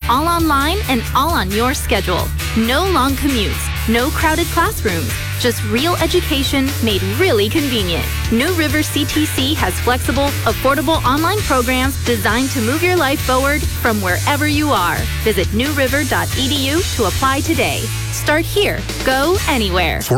all online and all on your schedule. No long commutes, no crowded classrooms, just real education made really convenient. New River CTC has flexible, affordable online programs designed to move your life forward from wherever you are. Visit newriver.edu to apply today. Start here. Go anywhere.